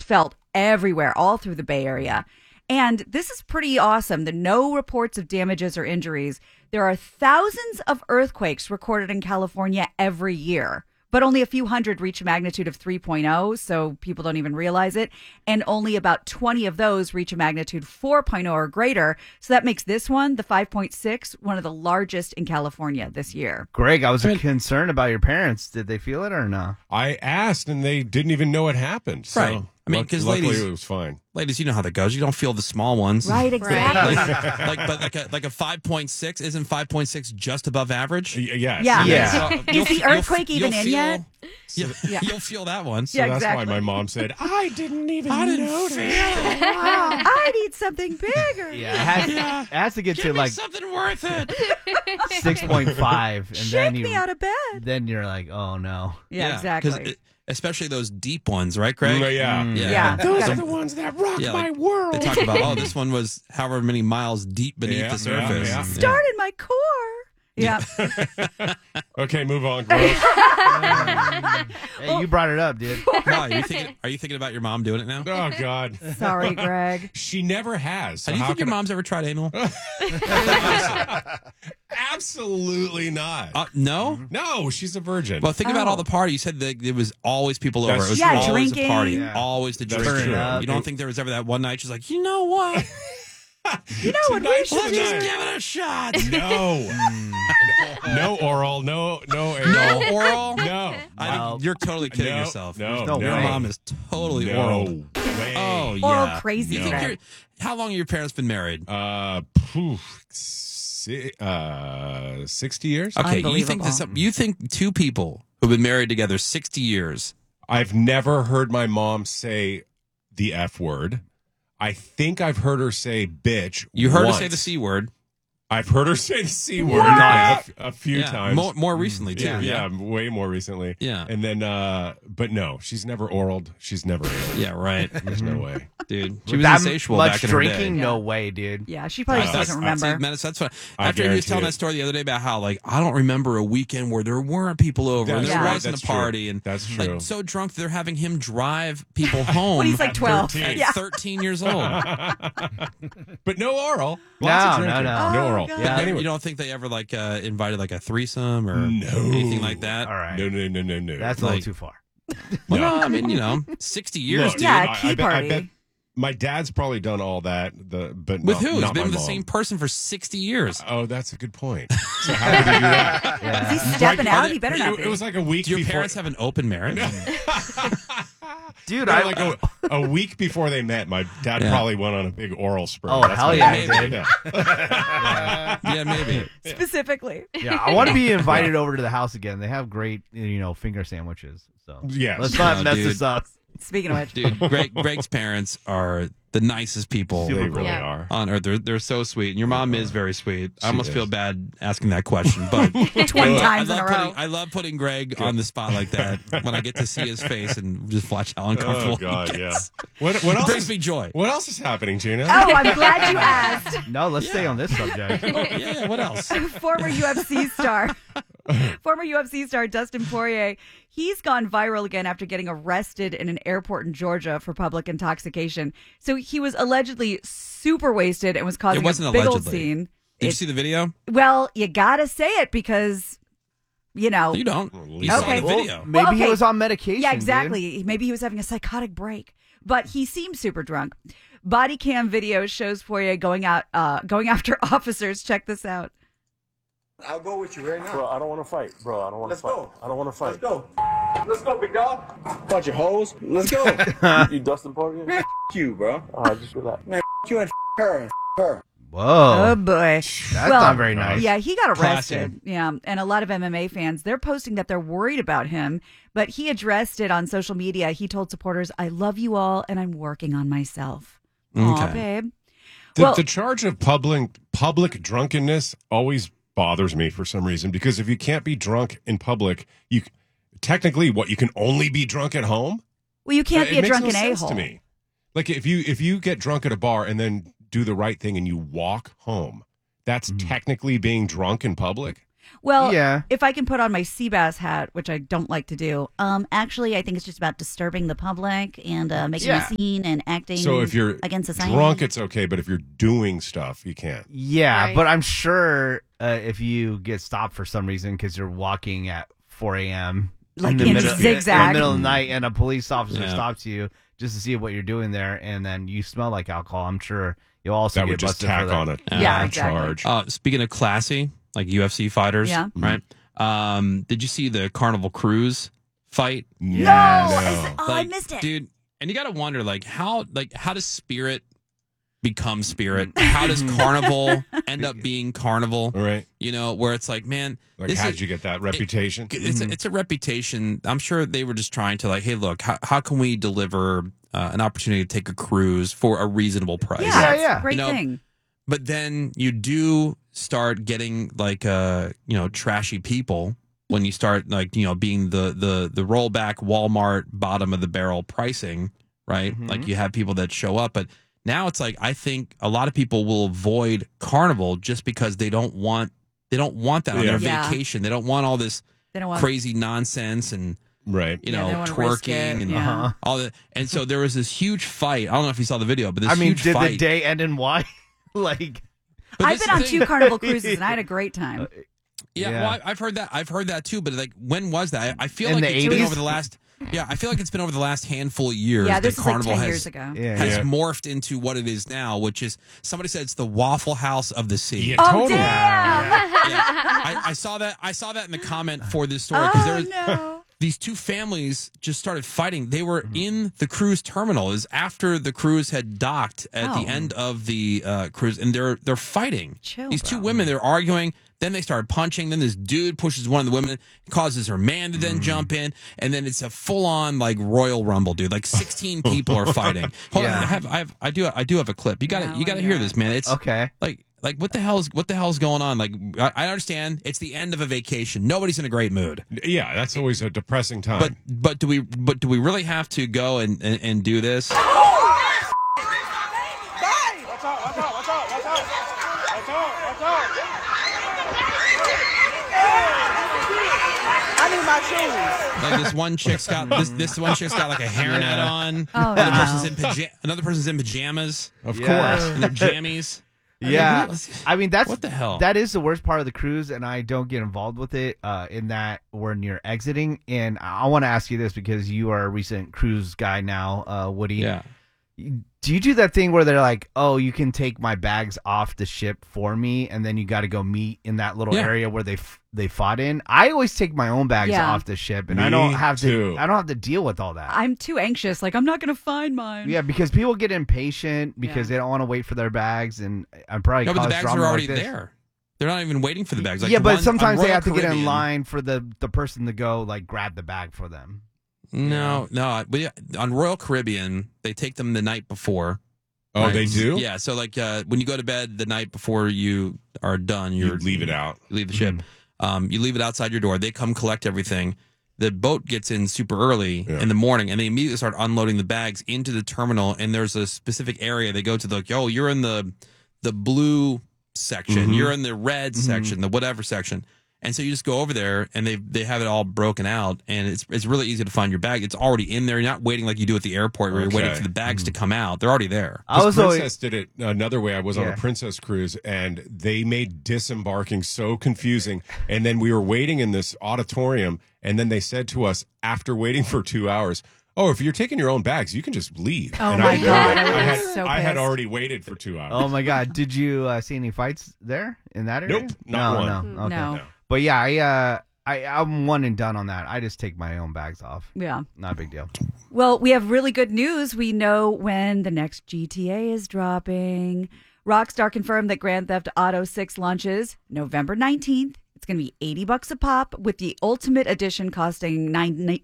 felt everywhere, all through the Bay Area. And this is pretty awesome. There are no reports of damages or injuries. There are thousands of earthquakes recorded in California every year, but only a few hundred reach a magnitude of 3.0, so people don't even realize it. And only about 20 of those reach a magnitude 4.0 or greater. So that makes this one, the 5.6, one of the largest in California this year. Greg, I was concerned about your parents. Did they feel it or no? I asked, and they didn't even know it happened. So Right. I mean, because luckily ladies, it was fine. Ladies, you know how that goes. You don't feel the small ones, Right, exactly. But a 5.6 isn't 5.6 just above average? Yes. Yeah. So Is the earthquake even in yet? You'll feel that one. So that's why my mom said, I didn't even notice. Wow, I need something bigger. Yeah, it has to get to like something worth it. 6.5, and Shake me out of bed. Then you're like, oh no. Yeah, exactly. Especially those deep ones, right, Craig? Yeah. Those are the ones that rock my world. They talk about, this one was however many miles deep beneath the surface. Yeah. Started my core. Yeah. Okay, move on. Gross. Hey, you brought it up, dude. No, are you thinking about your mom doing it now? Oh, God. Sorry, Greg. She never has. So Do you how think your can mom's ever tried anal? Absolutely not. No? No, she's a virgin. Well, think about all the party. You said that there was always people over. It was Yeah, always drinking. a party. Yeah. Always the That's drinking. true. You don't think there was ever that one night she's like, you know what? You know what we Tonight's should the Let's just night. give it a shot. No. No oral. No anal. No oral? No. You're totally kidding No, yourself. No. no Your way. mom is totally No oral. way. Oh, yeah. Oral crazy, You think Greg. how long have your parents been married? 60 years. Okay, Unbelievable. you think two people who've been married together 60 years. I've never heard my mom say the F word. I think I've heard her say bitch. You heard once. her say the C word. I've heard her say the C word a few Yeah, times. more recently too. Yeah, way more recently. Yeah. And then, but no, she's never oraled. She's never anal. Yeah, right. There's no way. Dude, she With was that insatiable much back in drinking, her day. no way, dude. Yeah, she probably just doesn't remember. That's fine. I After he was guarantee telling it. that story the other day about how, like, I don't remember a weekend where there weren't people over and That's there right, wasn't that's a party. true. And That's true. Like, so drunk they're having him drive people home. When he's like 12. 13. Yeah. 13 years old. But no oral. No, Lots of no, drinking. no. No Oh, oral. God. But Yeah, anyway, you don't think they ever like invited like a threesome or No. anything like that? All right. no. That's a little too far. Well, no, I mean, 60 years, Look, dude. Yeah, key I party. bet my dad's probably done all that. But With not, who? He's Not been my with the mom. same person for 60 years. Oh, that's a good point. So how did he do that? Is he stepping out? He better not It, be. it was like a week Do your before. parents have an open marriage? Dude, No, like a week before they met, my dad Yeah. probably went on a big oral spurt. Oh, That's hell what yeah, he he did. did. Yeah. Yeah, maybe. Specifically. Yeah, I want to be invited over to the house again. They have great, finger sandwiches. So Yes. let's not No, mess dude. this up. Speaking of which. Dude, Greg's parents are the nicest people They really Yeah. are. on earth. They're so sweet. And your mom is very sweet. I almost is. feel bad asking that question, but 20 times in a row. I love putting Greg on the spot like that when I get to see his face and just watch how uncomfortable Oh God, he yeah. gets. What It else? brings Is, me joy. what else is happening, Gina? Oh, I'm glad you asked. No, let's stay on this subject. Yeah, what else? Former UFC star Dustin Poirier, he's gone viral again after getting arrested in an airport in Georgia for public intoxication. So he was allegedly super wasted and was causing It wasn't a big old allegedly. scene. Did you see the video? Well, you gotta say it because, You don't. You saw Okay. the Well, video. Maybe Well, he okay. was on medication. Yeah, dude. exactly. Maybe he was having a psychotic break, but he seemed super drunk. Body cam video shows Poirier going after officers. Check this out. I'll go with you right now. Bro, I don't want to fight. Bro, I don't want to Let's fight. go. I don't want to fight. Let's go. Let's go, big dog. Bunch of hoes. Let's go. You Dustin Poirier? Man, you, bro. All right, just relax. Man, you and her and her. Whoa. Oh boy, That's not very nice. Yeah, he got Classy. arrested. Yeah, and a lot of MMA fans, they're posting that they're worried about him, but he addressed it on social media. He told supporters, "I love you all, and I'm working on myself." Aw, Okay. babe. The charge of public drunkenness always bothers me for some reason, because if you can't be drunk in public, you technically you can only be drunk at home. Well, you can't It be a makes drunken no sense a-hole. to me. Like if you get drunk at a bar and then do the right thing and you walk home, that's technically being drunk in public. Well, Yeah. if I can put on my sea bass hat, which I don't like to do, actually, I think it's just about disturbing the public and making Yeah. a scene and acting So if you're against society. drunk, it's okay, but if you're doing stuff, you can't. Yeah, Right. but I'm sure if you get stopped for some reason because you're walking at 4 a.m. Like in the in middle, zigzag. in the middle of the night, and a police officer Yeah. stops you just to see what you're doing there, and then you smell like alcohol, I'm sure you'll also That get would just busted tack for that. on a Yeah, exactly. charge. Speaking of classy, like UFC fighters, Yeah. right? Did you see the Carnival Cruise fight? No, No. I missed it. dude. And you got to wonder, how does Spirit become Spirit? How does Carnival end up being Carnival? All right. You know, where it's like, man, Like, this how'd is- you get that reputation? It's a reputation. I'm sure they were just trying to like, hey, look, how can we deliver an opportunity to take a cruise for a reasonable price? Yeah, Yeah, it's yeah. a great You know, thing. But then you do start getting like trashy people when you start like being the rollback Walmart bottom of the barrel pricing, right? Mhm. Like you have people that show up, but now it's like I think a lot of people will avoid Carnival just because they don't want that on their Yeah. vacation. They don't want all this They don't want crazy nonsense and Right. Yeah, they don't wanna risk twerking it, and yeah. all that. And so there was this huge fight. I don't know if you saw the video, but this I mean, huge did fight. the day end in Y? Like, But I've this been on thing- 2 Carnival cruises and I had a great time. Yeah, Yeah. well, I've heard that. I've heard that too. But like, when was that? I feel In like the it's been 80s? over the last. Yeah, I feel like it's been over the last handful of years. Yeah, this that is like Carnival 10 has, years ago. yeah. has Yeah. morphed into what it is now, which is somebody said it's the Waffle House of the Sea. Yeah, Oh, totally. damn! Yeah. I saw that. I saw that in the comment for this story because there Oh, was no. these two families just started fighting. They were Mm-hmm. in the cruise terminal. It was after the cruise had docked at Oh. the end of the cruise, and they're fighting. Chill, these two bro. women, they're arguing. Then they started punching. Then this dude pushes one of the women, causes her man to Mm-hmm. then jump in, and then it's a full on like Royal Rumble, dude. Like 16 people are fighting. Hold Yeah. on, I do have a clip. You got to Yeah, you got to well, hear yeah. this, man. It's Okay. like what the hell's going on? Like I understand it's the end of a vacation. Nobody's in a great mood. Yeah, that's always a depressing time. But do we really have to go and do this? Watch out, watch out, watch out, watch out. Watch out, watch out. I need my shoes. Like this one chick's got this one chick's got like a hairnet on. Oh, another, no. another person's in pajamas. of Yeah. course. And their jammies. Yeah, what- I mean that's what the hell? That is the worst part of the cruise, and I don't get involved with it. In that when you're exiting, and I want to ask you this because you are a recent cruise guy now, Woody. Yeah. Do you do that thing where they're like, "Oh, you can take my bags off the ship for me," and then you got to go meet in that little Yeah. area where they fought in? I always take my own bags Yeah. off the ship, and Me I don't have too. to. I don't have to deal with all that. I'm too anxious. Like, I'm not going to find mine. Yeah, because people get impatient because Yeah. they don't want to wait for their bags, and I'm probably No, but the caused bags drama are like already this. there. They're not even waiting for the bags. Like yeah, but on sometimes they Royal have to get in Caribbean- line for the person to go like grab the bag for them. No. But yeah, on Royal Caribbean, they take them the night before. Oh, right? they do? Yeah. So like when you go to bed the night before you are done, You you leave it out. You leave the ship. You leave it outside your door. They come collect everything. The boat gets in super early Yeah. in the morning, and they immediately start unloading the bags into the terminal. And there's a specific area they go to. Like, yo, you're in the blue section. Mhm. You're in the red section, the whatever section. And so you just go over there, and they have it all broken out, and it's really easy to find your bag. It's already in there. You're not waiting like you do at the airport, where you're waiting Okay. for the bags to come out. They're already there. I was always Princess did it another way. I was on Yeah. a Princess cruise, and they made disembarking so confusing. And then we were waiting in this auditorium, and then they said to us after waiting for 2 hours, "Oh, if you're taking your own bags, you can just leave." Oh and my I, God, I would've had, been so I had pissed. already waited for 2 hours. Oh my god! Did you see any fights there in that area? Nope, not one. No, okay. No. No. But yeah, I'm one and done on that. I just take my own bags off. Yeah. Not a big deal. Well, we have really good news. We know when the next GTA is dropping. Rockstar confirmed that Grand Theft Auto 6 launches November 19th. It's going to be $80 a pop, with the Ultimate Edition costing $99.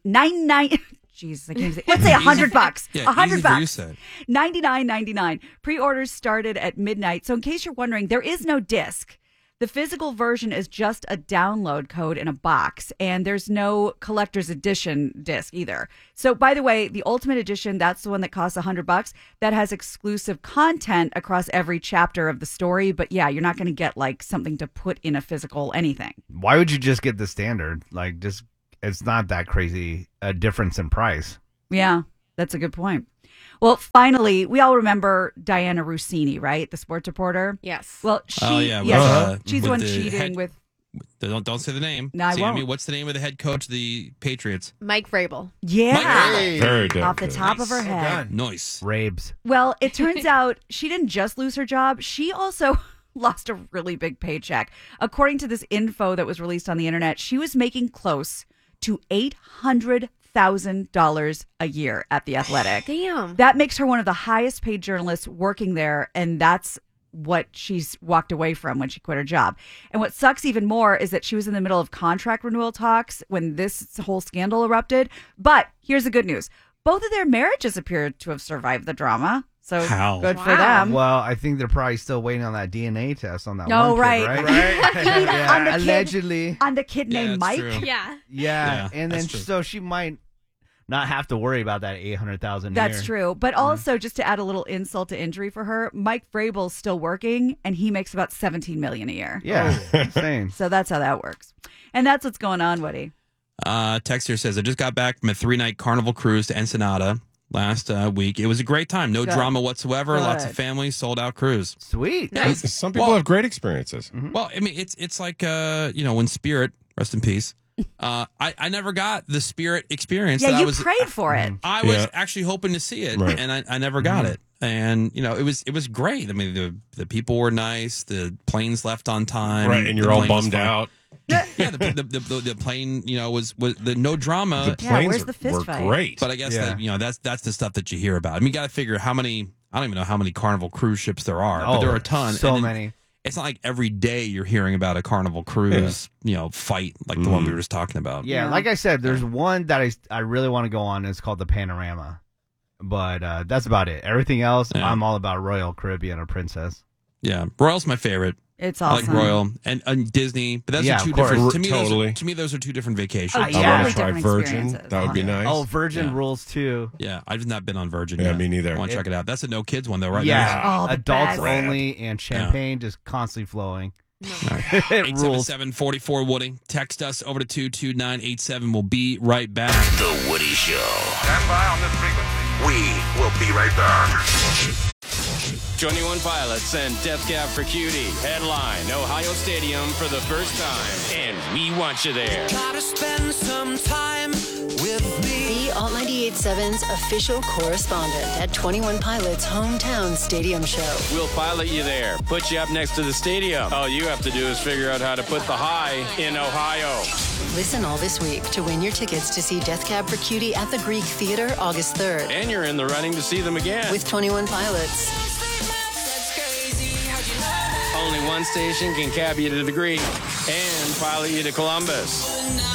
Jeez, I can't even say. Let's say $100. Yeah, $100. easy for you to say. $99.99. Pre-orders started at midnight. So in case you're wondering, there is no disc. The physical version is just a download code in a box, and there's no collector's edition disc either. So, by the way, the Ultimate Edition, that's the one that costs $100. That has exclusive content across every chapter of the story. But yeah, you're not going to get like something to put in a physical anything. Why would you just get the standard? Like, just it's not that crazy a difference in price. Yeah, that's a good point. Well, finally, we all remember Diana Russini, right? The sports reporter. Yes. Well, she's the one cheating with. Don't say the name. No, I Sammy, won't. what's the name of the head coach of the Patriots? Mike Vrabel. Yeah. Very good. Off the top of her head. Nice. Rabes. Well, it turns out she didn't just lose her job. She also lost a really big paycheck. According to this info that was released on the internet, she was making close to $800,000 a year at The Athletic. Damn. That makes her one of the highest paid journalists working there, and that's what she's walked away from when she quit her job. And what sucks even more is that she was in the middle of contract renewal talks when this whole scandal erupted. But here's the good news. Both of their marriages appear to have survived the drama. So How? good for Wow. them. Well, I think they're probably still waiting on that DNA test on that No, one right. kid, right? Right. Yeah, On the kid- allegedly. On the kid Yeah, named that's Mike. true. Yeah. Yeah, and then that's true. so she might not have to worry about that 800,000. That's true. But also, just to add a little insult to injury for her, Mike Vrabel's still working, and he makes about $17 million a year. Yeah, insane. So that's how that works. And that's what's going on, Woody. Text here says, I just got back from a 3-night Carnival cruise to Ensenada last week. It was a great time. No Good. drama whatsoever. Lots of Good. families, sold out cruise. Sweet. Some people have great experiences. Well, I mean, it's like, when Spirit, rest in peace, I never got the Spirit experience. Yeah, that you I was, prayed for it. I was Yeah. actually hoping to see it, Right. and I never got it. And it was great. I mean, the people were nice. The planes left on time. Right, and The you're all plane was bummed fine. out. Yeah, the plane, was the no drama. The Yeah, planes where's the fist were fight? great. But I guess Yeah. that's the stuff that you hear about. I mean, you got to figure how many. I don't even know how many Carnival cruise ships there are, but there are a ton. So And many. It's not like every day you're hearing about a Carnival cruise, fight like the one we were just talking about. Yeah, Yeah. like I said, there's one that I really want to go on. It's called the Panorama. But that's about it. Everything else, Yeah. I'm all about Royal Caribbean or Princess. Yeah. Royal's my favorite. It's I awesome. like Royal and Disney, but those Yeah, are two of course. different. To me, Totally. those are two different vacations. Oh, I yeah. want to try Different Virgin. experiences. That would be nice. Oh, Virgin Yeah. rules too. Yeah, I've not been on Virgin. Yeah, yet. me neither. I want to check it out. That's a no kids one though, right? Yeah, Oh, the adults best. only and champagne just constantly flowing. It rules. 877-44 Woody. Text us over to 22987. We'll be right back. The Woody Show. Stand by on this frequency. We will be right back. 21 Pilots and Death Cab for Cutie headline Ohio Stadium for the first time, and we want you there. Gotta spend some time with me. The Alt 98.7's official correspondent at 21 Pilots' hometown stadium show. We'll pilot you there, put you up next to the stadium. All you have to do is figure out how to put the high in Ohio. Listen all this week to win your tickets to see Death Cab for Cutie at the Greek Theater August 3rd. And you're in the running to see them again. With 21 Pilots. Only one station can cab you to the Greek and pilot you to Columbus.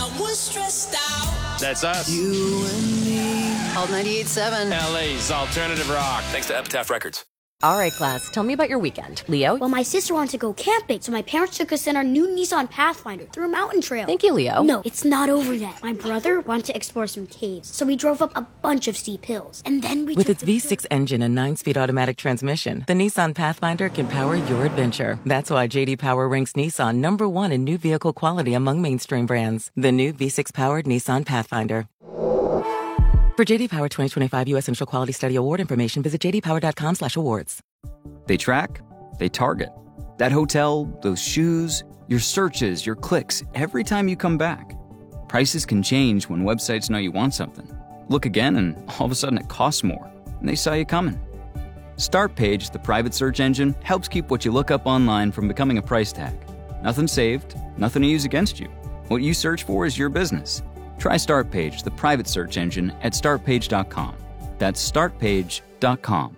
That's us. You and me. Alt 98.7. LA's alternative rock. Thanks to Epitaph Records. All right, class, tell me about your weekend. Leo? Well, my sister wanted to go camping, so my parents took us in our new Nissan Pathfinder through a mountain trail. Thank you, Leo. No, it's not over yet. My brother wanted to explore some caves, so we drove up a bunch of steep hills. And then we With took its V6 engine and 9-speed automatic transmission, the Nissan Pathfinder can power your adventure. That's why J.D. Power ranks Nissan #1 in new vehicle quality among mainstream brands. The new V6-powered Nissan Pathfinder. For J.D. Power 2025 U.S. Initial Quality Study Award information, visit jdpower.com/awards. They track, they target. That hotel, those shoes, your searches, your clicks, every time you come back. Prices can change when websites know you want something. Look again and all of a sudden it costs more, and they saw you coming. Startpage, the private search engine, helps keep what you look up online from becoming a price tag. Nothing saved, nothing to use against you. What you search for is your business. Try Startpage, the private search engine, at startpage.com. That's startpage.com.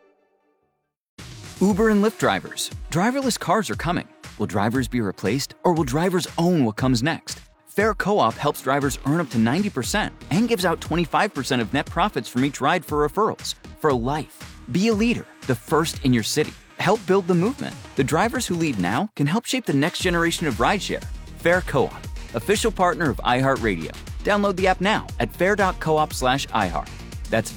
Uber and Lyft drivers. Driverless cars are coming. Will drivers be replaced, or will drivers own what comes next? Fair Co-op helps drivers earn up to 90% and gives out 25% of net profits from each ride for referrals. For life. Be a leader, the first in your city. help build the movement. The drivers who lead now can help shape the next generation of rideshare. Fair Co-op, official partner of iHeartRadio. Download the app now at fair.coop/iHeart. That's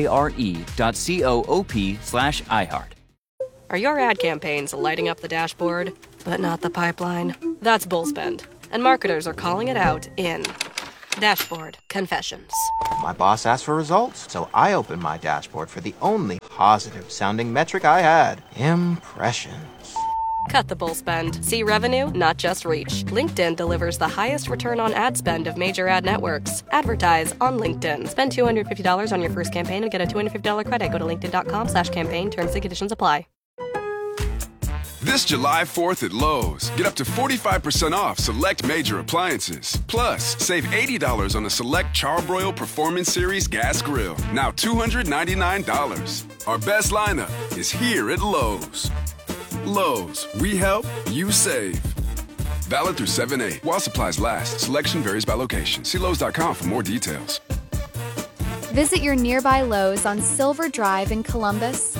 FARE.coop/iHeart. Are your ad campaigns lighting up the dashboard, but not the pipeline? That's Bullspend, and marketers are calling it out in Dashboard Confessions. My boss asked for results, so I opened my dashboard for the only positive-sounding metric I had: impressions. Cut the bull spend. See revenue, not just reach. LinkedIn delivers the highest return on ad spend of major ad networks. Advertise on LinkedIn. Spend $250 on your first campaign and get a $250 credit. Go to linkedin.com/campaign. Terms and conditions apply. This July 4th at Lowe's, get up to 45% off select major appliances. Plus, save $80 on the select Charbroil Performance Series gas grill. Now $299. Our best lineup is here at Lowe's. Lowe's, we help, you save. Valid through 7/8. While supplies last, selection varies by location. See Lowe's.com for more details. Visit your nearby Lowe's on Silver Drive in Columbus.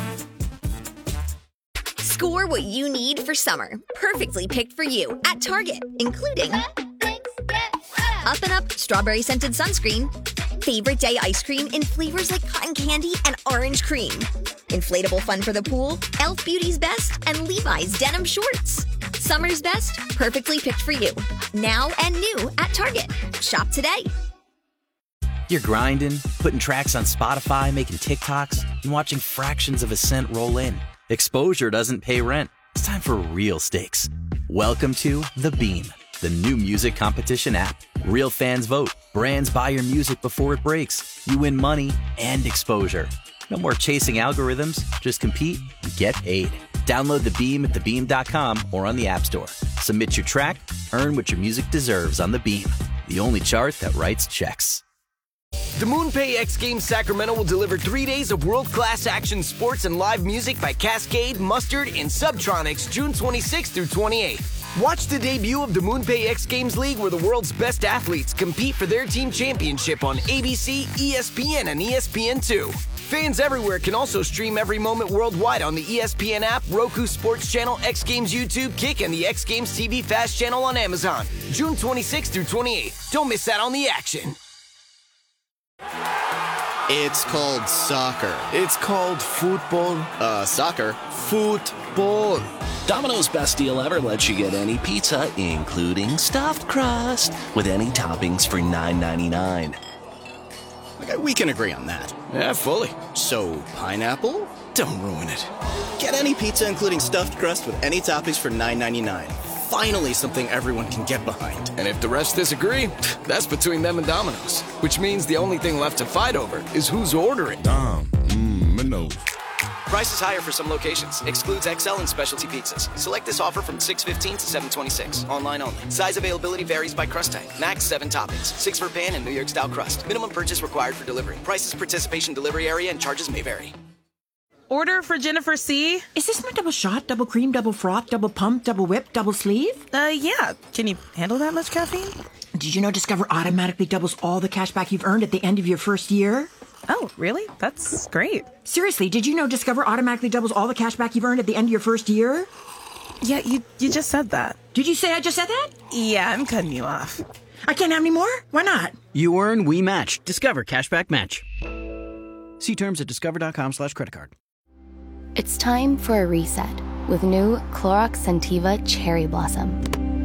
Score what you need for summer. Perfectly picked for you at Target, including Up and Up Strawberry Scented Sunscreen, Favorite Day Ice Cream in flavors like cotton candy and orange cream, inflatable fun for the pool, Elf Beauty's Best, and Levi's Denim Shorts. Summer's best, perfectly picked for you. Now and new at Target. Shop today. You're grinding, putting tracks on Spotify, making TikToks, and watching fractions of a cent roll in. Exposure doesn't pay rent. It's time for real stakes. Welcome to The Beam, the new music competition app. Real fans vote. Brands buy your music before it breaks. You win money and exposure. No more chasing algorithms. Just compete and get paid. Download The Beam at thebeam.com or on the App Store. Submit your track, earn what your music deserves on The Beam, the only chart that writes checks. The MoonPay X Games Sacramento will deliver 3 days of world-class action sports and live music by Cascade, Mustard, and Subtronics June 26th through 28th. Watch the debut of the MoonPay X Games League, where the world's best athletes compete for their team championship on ABC, ESPN, and ESPN2. Fans everywhere can also stream every moment worldwide on the ESPN app, Roku Sports Channel, X Games YouTube, Kick, and the X Games TV Fast Channel on Amazon. June 26th through 28th. Don't miss out on the action. It's called soccer. It's called football. Soccer. Football. Domino's best deal ever lets you get any pizza, including stuffed crust, with any toppings for $9.99. Okay, we can agree on that. Yeah, fully. So, pineapple? Don't ruin it. Get any pizza, including stuffed crust, with any toppings for $9.99. Finally, something everyone can get behind. And if the rest disagree, that's between them and Domino's. Which means the only thing left to fight over is who's ordering. Domino's. Price is higher for some locations. Excludes XL and specialty pizzas. Select this offer from 6/15 to 7/26. Online only. Size availability varies by crust type. Max 7 toppings. 6 for pan and New York style crust. Minimum purchase required for delivery. Prices, participation, delivery area, and charges may vary. Order for Jennifer C. Is this my double shot, double cream, double froth, double pump, double whip, double sleeve? Yeah. Can you handle that much caffeine? Did you know Discover automatically doubles all the cash back you've earned at the end of your first year? Oh, really? That's great. Seriously, did you know Discover automatically doubles all the cash back you've earned at the end of your first year? Yeah, you just said that. Did you say I just said that? Yeah, I'm cutting you off. I can't have any more? Why not? You earn, we match. Discover Cashback Match. See terms at discover.com/creditcard. It's time for a reset with new Clorox Scentiva Cherry Blossom.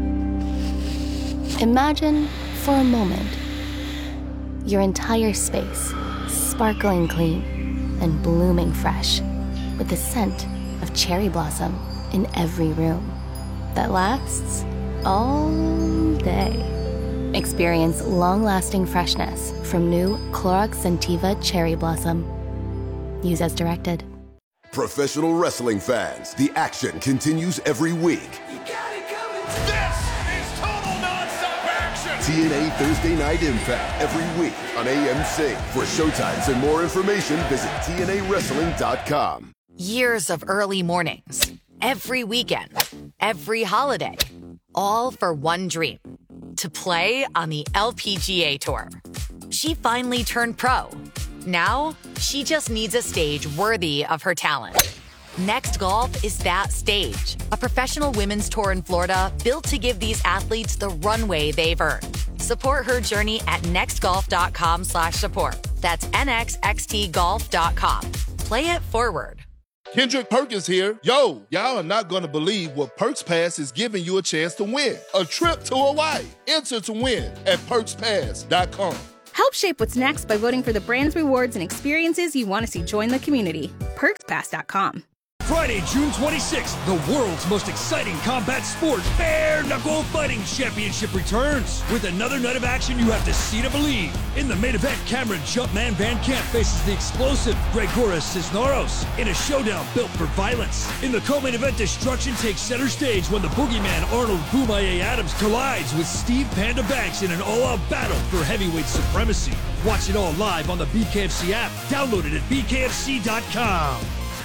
Imagine, for a moment, your entire space sparkling clean and blooming fresh with the scent of cherry blossom in every room that lasts all day. Experience long-lasting freshness from new Clorox Scentiva Cherry Blossom. Use as directed. Professional wrestling fans, the action continues every week. This is total nonstop action. TNA Thursday Night Impact every week on AMC. For showtimes and more information, visit TNAWrestling.com. Years of early mornings, every weekend, every holiday, all for one dream: to play on the LPGA Tour. She finally turned pro. Now, she just needs a stage worthy of her talent. Next Golf is that stage. A professional women's tour in Florida built to give these athletes the runway they've earned. Support her journey at nextgolf.com/support. That's nxxtgolf.com. Play it forward. Kendrick Perkins here. Yo, y'all are not going to believe what Perks Pass is giving you a chance to win. A trip to Hawaii. Enter to win at perkspass.com. Help shape what's next by voting for the brands, rewards, and experiences you want to see join the community. PerksPass.com. Friday, June 26th, the world's most exciting combat sport, Bare Knuckle Fighting Championship returns. With another night of action you have to see to believe. In the main event, Cameron Jumpman Van Camp faces the explosive Gregoras Cisneros in a showdown built for violence. In the co-main event, destruction takes center stage when the boogeyman Arnold Boomaye Adams collides with Steve Panda Banks in an all-out battle for heavyweight supremacy. Watch it all live on the BKFC app. Download it at bkfc.com.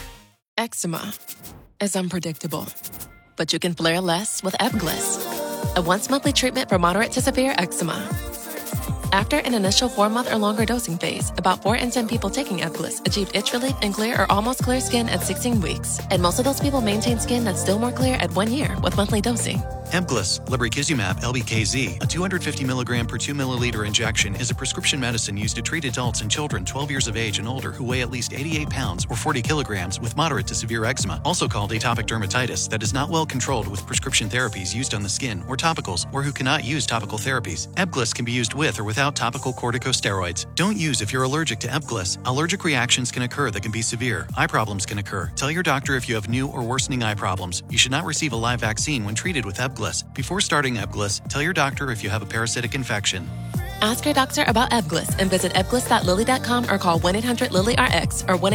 Eczema is unpredictable, but you can flare less with Ebglyss, a once-monthly treatment for moderate to severe eczema. After an initial 4-month or longer dosing phase, about 4 in 10 people taking Ebglyss achieved itch relief and clear or almost clear skin at 16 weeks, and most of those people maintain skin that's still more clear at 1 year with monthly dosing. Ebglyss, lebrikizumab LBKZ, a 250 milligram per 2 milliliter injection, is a prescription medicine used to treat adults and children 12 years of age and older who weigh at least 88 pounds or 40 kilograms with moderate to severe eczema, also called atopic dermatitis, that is not well controlled with prescription therapies used on the skin or topicals, or who cannot use topical therapies. Ebglyss can be used with or without topical corticosteroids. Don't use if you're allergic to Ebglyss. Allergic reactions can occur that can be severe. Eye problems can occur. Tell your doctor if you have new or worsening eye problems. You should not receive a live vaccine when treated with Ebglyss. Before starting Ebglyss, tell your doctor if you have a parasitic infection. Ask your doctor about Ebglyss and visit ebglyss.lilly.com or call 1-800-LILY-RX or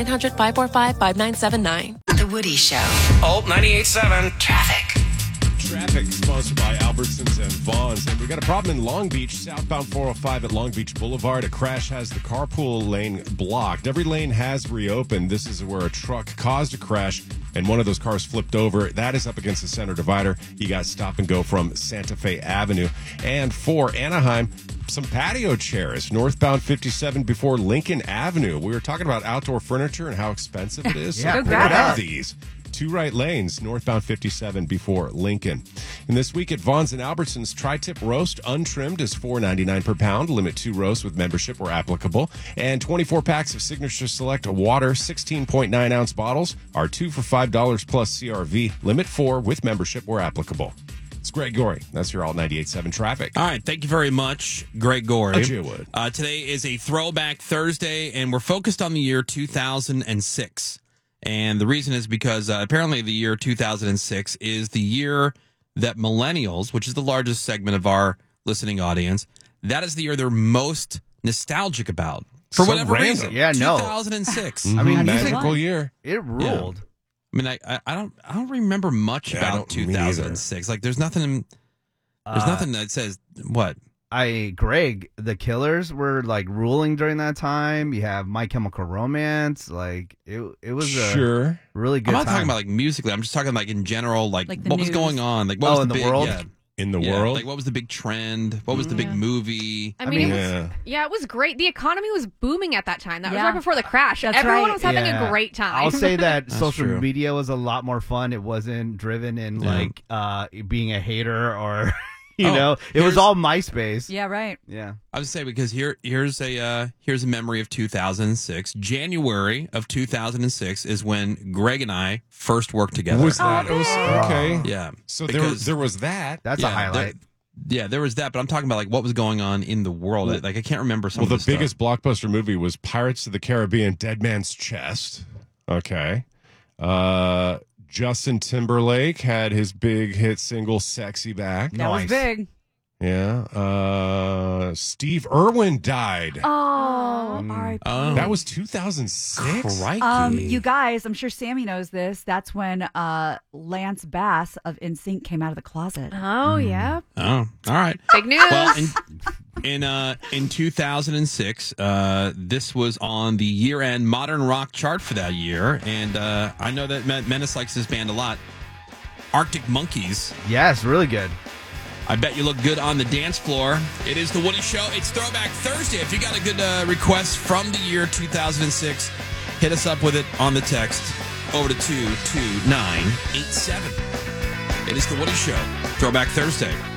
1-800-545-5979. The Woody Show. Alt 98.7. Traffic. Traffic sponsored by Albertsons and Vons. And we got a problem in Long Beach, southbound 405 at Long Beach Boulevard. A crash has the carpool lane blocked. Every lane has reopened. This is where a truck caused a crash and one of those cars flipped over. That is up against the center divider. You got stop and go from Santa Fe Avenue. And for Anaheim, some patio chairs northbound 57 before Lincoln Avenue. We were talking about outdoor furniture and how expensive it is. Yeah, so grab these. 2 right lanes, northbound 57 before Lincoln. And this week at Vons and Albertsons, tri-tip roast untrimmed is $4.99 per pound. Limit 2 roasts with membership where applicable. And 24 packs of Signature Select water, 16.9-ounce bottles are 2 for $5 plus CRV. Limit 4 with membership where applicable. It's Greg Gorey. That's your Alt 98.7 traffic. All right. Thank you very much, Greg Gorey. How'd you would? Today is a Throwback Thursday, and we're focused on the year 2006. And the reason is because apparently the year 2006 is the year that millennials, which is the largest segment of our listening audience, that is the year they're most nostalgic about. For So whatever random. reason. Yeah, no. 2006. I mean, magical year. It ruled. Yeah. I mean, I don't remember much about 2006. Like, there's nothing that says what. Greg, the Killers were like ruling during that time. You have My Chemical Romance. Like it was a really good I'm not time. talking about like musically. I'm just talking like in general, like Like the what was news. going on, like what was in the the big world? yeah. In the Yeah, world? like what was the big trend? What was the big movie? I mean, it was great. The economy was booming at that time. That was Yeah. right before the crash. That's Everyone right. was having Yeah. a great time. I'll say that That's social true. media was a lot more fun. It wasn't driven in like being a hater or you know. It was all MySpace. Yeah, right. Yeah. I would say because here's a memory of 2006. January of 2006 is when Greg and I first worked together. Was that? It was, okay. Yeah. So Because- there was that. That's a highlight. There was that, but I'm talking about like what was going on in the world. Like I can't remember some Well, of the the biggest blockbuster movie was Pirates of the Caribbean: Dead Man's Chest. Okay. Justin Timberlake had his big hit single "Sexy" back. That was big. Yeah. Steve Irwin died. Oh, R.I.P. That was 2006. You guys, I'm sure Sammy knows this. That's when Lance Bass of NSYNC came out of the closet. Oh, yeah. Oh, all right. Big news. Well, in 2006, this was on the year-end modern rock chart for that year, and I know that Menace likes this band a lot. Arctic Monkeys. Yes, really good. I bet you look good on the dance floor. It is the Woody Show. It's Throwback Thursday. If you got a good request from the year 2006, hit us up with it on the text. over to 22987. It is the Woody Show, Throwback Thursday.